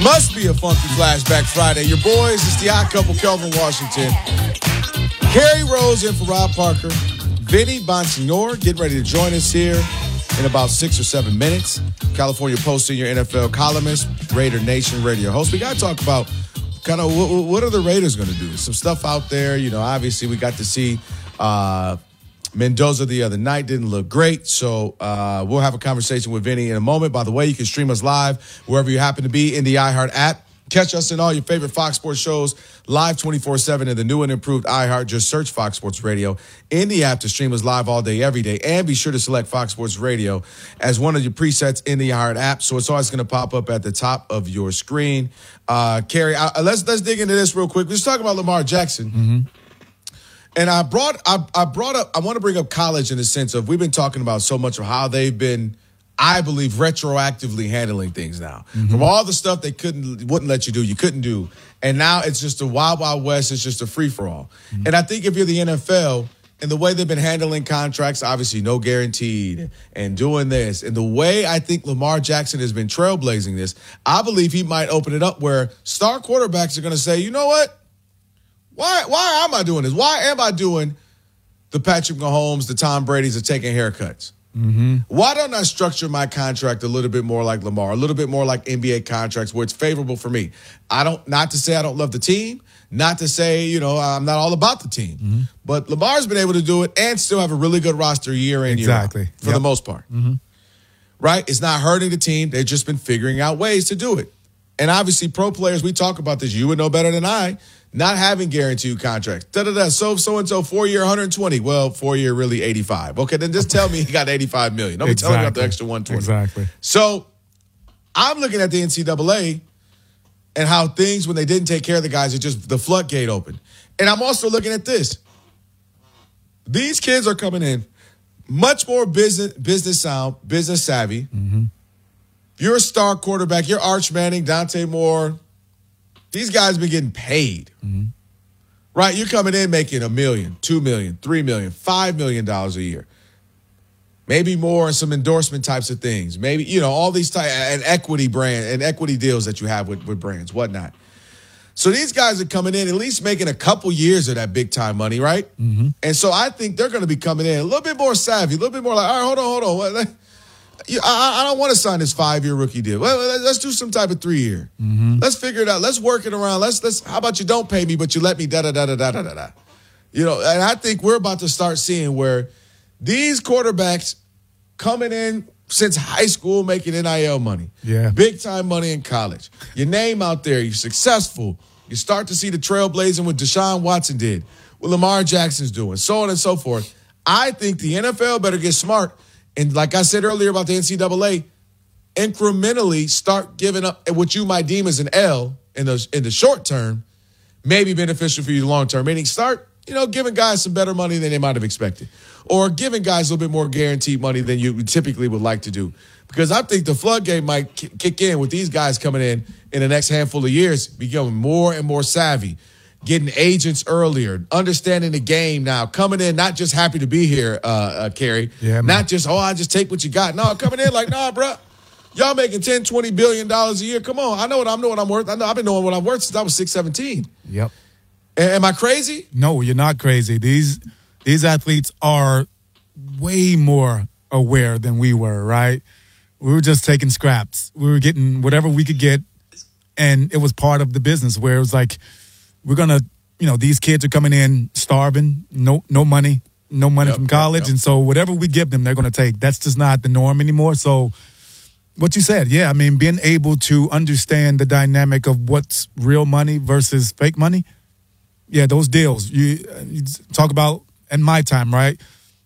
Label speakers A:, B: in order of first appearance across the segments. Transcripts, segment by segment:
A: Must be a funky flashback Friday. Your boys, it's the odd couple, Kelvin Washington. Kerry Rose in for Rob Parker. Vinny Bonsignore getting ready to join us here in about 6 or 7 minutes. California Post senior NFL columnist, Raider Nation radio host. We got to talk about kind of what are the Raiders going to do? Some stuff out there. You know, obviously we got to see Mendoza the other night. Didn't look great. So we'll have a conversation with Vinny in a moment. By the way, you can stream us live wherever you happen to be in the iHeart app. Catch us in all your favorite Fox Sports shows live 24/7 in the new and improved iHeart. Just search Fox Sports Radio in the app to stream us live all day, every day. And be sure to select Fox Sports Radio as one of your presets in the iHeart app. So it's always going to pop up at the top of your screen. Kerry, let's dig into this real quick. Let's talk about Lamar Jackson.
B: Mm-hmm.
A: And I want to bring up college in the sense of we've been talking about so much of how they've been, I believe, retroactively handling things now. Mm-hmm. From all the stuff they wouldn't let you do, you couldn't do. And now it's just a wild, wild west. It's just a free-for-all. Mm-hmm. And I think if you're the NFL and the way they've been handling contracts, obviously no guaranteed and doing this, and the way I think Lamar Jackson has been trailblazing this, I believe he might open it up where star quarterbacks are going to say, you know what? Why am I doing this? Why am I doing the Patrick Mahomes, the Tom Brady's of taking haircuts?
B: Mm-hmm.
A: Why don't I structure my contract a little bit more like Lamar, a little bit more like NBA contracts where it's favorable for me? Not to say I don't love the team, not to say, I'm not all about the team.
B: Mm-hmm.
A: But Lamar's been able to do it and still have a really good roster year in, year out, for the most part.
B: Mm-hmm.
A: Right? It's not hurting the team. They've just been figuring out ways to do it. And obviously pro players, we talk about this. You would know better than I. Not having guaranteed contracts. So-and-so, 4-year, 120. Well, 4-year, really 85. Okay, then just tell me he got $85 million. Don't be telling me about the extra 120.
B: Exactly.
A: So I'm looking at the NCAA and how things, when they didn't take care of the guys, it just, the floodgate opened. And I'm also looking at this. These kids are coming in much more business sound, business savvy.
B: Mm-hmm.
A: You're a star quarterback. You're Arch Manning, Dante Moore. These guys have been getting paid, right? You're coming in making $1 million, $2 million, $3 million, $5 million a year, maybe more, and some endorsement types of things. Maybe all these and equity brand and equity deals that you have with brands, whatnot. So these guys are coming in at least making a couple years of that big time money, right?
B: Mm-hmm.
A: And so I think they're going to be coming in a little bit more savvy, a little bit more like, all right, hold on. I don't want to sign this 5-year rookie deal. Well, let's do some type of 3-year.
B: Mm-hmm.
A: Let's figure it out. Let's work it around. Let's. How about you don't pay me, but you let me da-da-da-da-da-da-da. And I think we're about to start seeing where these quarterbacks coming in since high school making NIL money.
B: Yeah.
A: Big time money in college. Your name out there. You're successful. You start to see the trailblazing what Deshaun Watson did, what Lamar Jackson's doing, so on and so forth. I think the NFL better get smart. And like I said earlier about the NCAA, incrementally start giving up what you might deem as an L in the short term, may be beneficial for you long term. Meaning start, giving guys some better money than they might have expected. Or giving guys a little bit more guaranteed money than you typically would like to do. Because I think the floodgate might kick in with these guys coming in the next handful of years, becoming more and more savvy. Getting agents earlier, understanding the game now, coming in, not just happy to be here, Kerry.
B: Yeah, man.
A: Not just, I just take what you got. No, coming in like, nah, bro. Y'all making $10, $20 billion a year. Come on. I know what I'm worth. I've been knowing what I'm worth since I was 6'17".
B: Yep.
A: Am I crazy?
B: No, you're not crazy. These athletes are way more aware than we were, right? We were just taking scraps. We were getting whatever we could get, and it was part of the business where it was like, we're going to, these kids are coming in starving, no money from college.
A: Yep.
B: And so whatever we give them, they're going to take. That's just not the norm anymore. So what you said, yeah, I mean, being able to understand the dynamic of what's real money versus fake money. Yeah, those deals. You talk about in my time, right?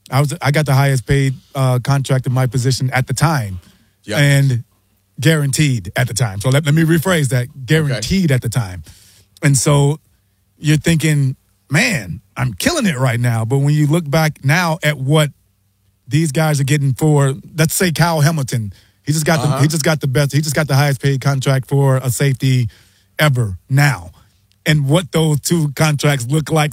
B: I got the highest paid contract in my position at the time.
A: Yep.
B: And guaranteed at the time. So let me rephrase that. Guaranteed at the time. And so you're thinking, man, I'm killing it right now. But when you look back now at what these guys are getting for, let's say Kyle Hamilton, he just got the highest paid contract for a safety ever now. And what those two contracts look like